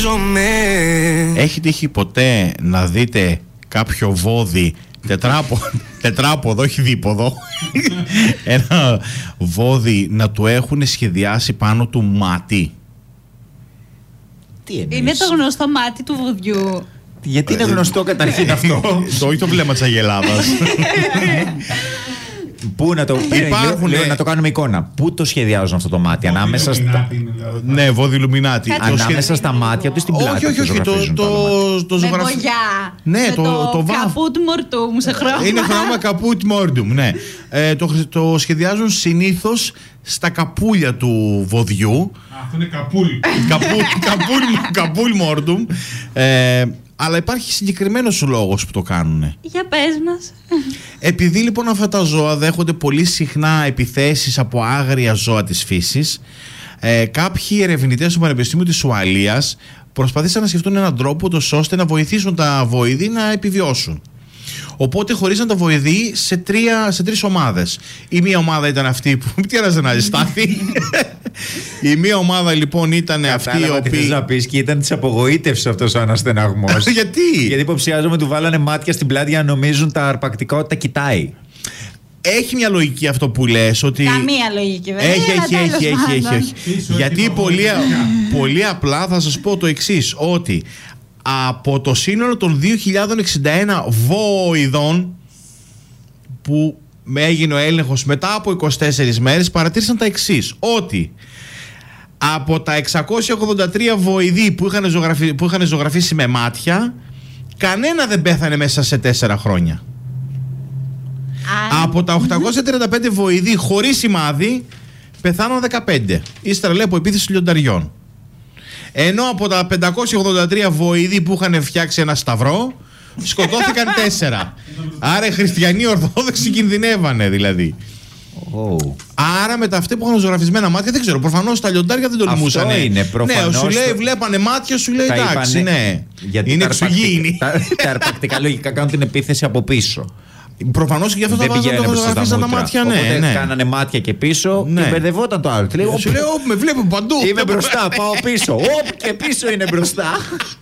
Έχει τύχει ποτέ να δείτε κάποιο βόδι τετράποδο, όχι δίποδο, ένα βόδι να του έχουν σχεδιάσει πάνω του μάτι? Τι εννοείς? Είναι το γνωστό μάτι του βοδιού. Γιατί είναι γνωστό καταρχήν αυτό? Όχι το βλέμμα της Αγελάδας. Πού να το λέω, να το κάνουμε εικόνα. Πού το σχεδιάζουν αυτό το μάτι? Ανάμεσα στα... Ναι, βόδι Ιλουμινάτι. Ανάμεσα στα μάτια του στην πλάτη. Όχι, το Με μπογιά. Ναι, το καπούτ μορτούμ σε χρώμα. Είναι χρώμα καπούτ μόρτουμ, ναι. Το σχεδιάζουν συνήθως στα καπούλια του βοδιού. Αυτό είναι καπούλ. Καπούλ μόρτουμ. Αλλά υπάρχει συγκεκριμένος λόγος που το κάνουνε. Για πες μας. Επειδή λοιπόν αυτά τα ζώα δέχονται πολύ συχνά επιθέσεις από άγρια ζώα της φύσης, κάποιοι ερευνητές του Πανεπιστημίου της Ουαλίας προσπαθήσαν να σκεφτούν έναν τρόπο ώστε να βοηθήσουν τα βοηδή να επιβιώσουν. Οπότε χωρίσαν τα βοηδή σε τρεις ομάδες. Η μία ομάδα ήταν αυτή που... Τι άρεσε να ζεστάθει. Η μία ομάδα λοιπόν ήταν αυτή η οποία... Τι θες να πεις, και ήταν της απογοήτευσης αυτός ο αναστεναγμός. Γιατί? Γιατί υποψιάζομαι του βάλανε μάτια στην πλάτη για να νομίζουν τα αρπακτικά ότι τα κοιτάει. Έχει μια λογική αυτό που λες, ότι... Καμία λογική βέβαια. Έχει. Γιατί πολύ απλά θα σας πω το εξής, ότι από το σύνολο των 2.061 βοηδών που έγινε ο έλεγχος μετά από 24 μέρες, παρατήρησαν τα εξής, ότι από τα 683 βοηδοί που είχαν ζωγραφίσει με μάτια, κανένα δεν πέθανε μέσα σε 4 χρόνια. Από τα 835 βοηδοί χωρίς σημάδι πεθάναν 15. Ύστερα λέει από επίθεση λιονταριών. Ενώ από τα 583 βοηδοί που είχαν φτιάξει ένα σταυρό, σκοτώθηκαν 4. Άρα οι χριστιανοί Ορθόδοξοι κινδυνεύανε δηλαδή. Άρα με τα αυτά που είχαν ζωγραφισμένα μάτια, δεν ξέρω, προφανώς τα λιοντάρια δεν τολμούσαν. Αυτό είναι, προφανώς. Ναι, σου λέει, βλέπανε μάτια, σου λέει εντάξει, ναι. Είναι εξωγήινοι. Τα αρπακτικά λογικά κάνουν την επίθεση από πίσω. Προφανώς και γι' αυτό θα ζωγραφίσαν τα μάτια, ναι. Οπότε κάνανε μάτια και πίσω και μπερδευόταν το άλλο. Σου λέει, με βλέπω παντού. Είμαι μπροστά, πάω πίσω. Και πίσω είναι μπροστά.